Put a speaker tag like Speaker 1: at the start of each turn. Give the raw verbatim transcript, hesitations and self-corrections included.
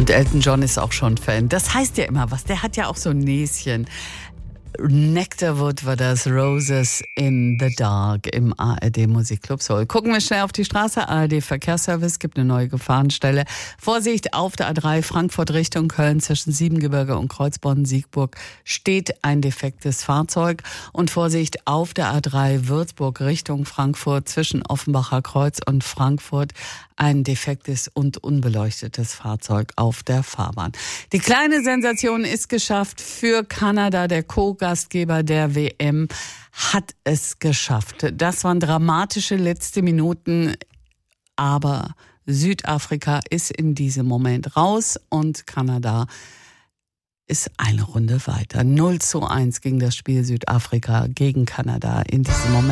Speaker 1: Und Elton John ist auch schon Fan. Das heißt ja immer was. Der hat ja auch so ein Näschen. Nectarwood war das, Roses in the Dark im A R D Musikclub Soul. Gucken wir schnell auf die Straße. A R D Verkehrsservice gibt eine neue Gefahrenstelle. Vorsicht, auf der A drei Frankfurt Richtung Köln zwischen Siebengebirge und Kreuzbronn-Siegburg steht ein defektes Fahrzeug. Und Vorsicht, auf der A drei Würzburg Richtung Frankfurt zwischen Offenbacher Kreuz und Frankfurt ein defektes und unbeleuchtetes Fahrzeug auf der Fahrbahn. Die kleine Sensation ist geschafft für Kanada. Der Co-Gastgeber der W M hat es geschafft. Das waren dramatische letzte Minuten, aber Südafrika ist in diesem Moment raus und Kanada ist eine Runde weiter. null zu eins ging das Spiel Südafrika gegen Kanada in diesem Moment.